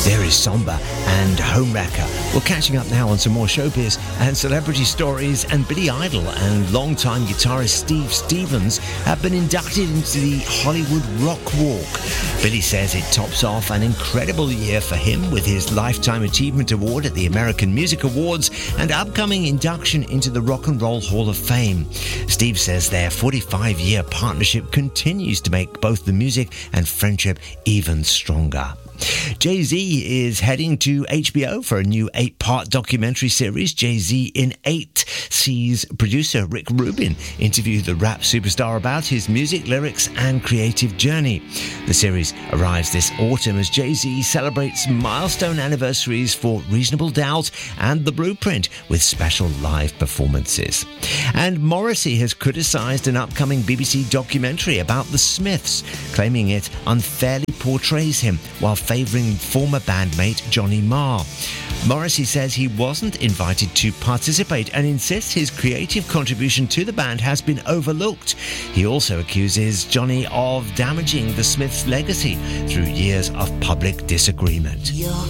There is Somber and Homewrecker. We're catching up now on some more showbiz and celebrity stories, and Billy Idol and longtime guitarist Steve Stevens have been inducted into the Hollywood Rock Walk. Billy says it tops off an incredible year for him with his Lifetime Achievement Award at the American Music Awards and upcoming induction into the Rock and Roll Hall of Fame. Steve says their 45-year partnership continues to make both the music and friendship even stronger. Jay-Z is heading to HBO for a new 8-part documentary series. Jay-Z in 8 sees producer Rick Rubin interview the rap superstar about his music, lyrics and creative journey. The series arrives this autumn as Jay-Z celebrates milestone anniversaries for Reasonable Doubt and The Blueprint with special live performances. And Morrissey has criticised an upcoming BBC documentary about the Smiths, claiming it unfairly portrays him while favouring former bandmate Johnny Marr. Morrissey says he wasn't invited to participate and insists his creative contribution to the band has been overlooked. He also accuses Johnny of damaging the Smiths' legacy through years of public disagreement. Your